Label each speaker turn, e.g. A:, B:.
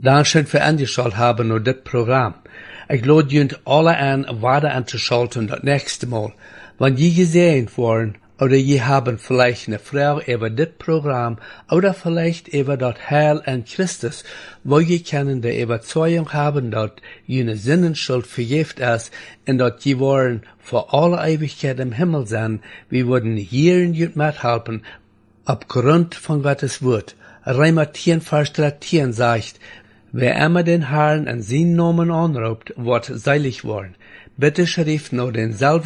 A: Dankeschön für angeschaut haben nur das Programm. Ich lade junt alle an, weiter anzuschalten das nächste Mal. Wenn je gesehen worden, oder je haben vielleicht eine Frau über das Programm, oder vielleicht über das Heil an Christus, wo je können die Überzeugung haben, dass jene Sinnenschuld vergift ist, und dass je wollen für alle Ewigkeit im Himmel sein, wir würden hier in jut mithelfen, aufgrund von Gottes Wort. Römer 10, Vers 13 sagt, wer immer den Herrn an seinen Namen anruft, wird seilig worden. Bitte schrift nur denselben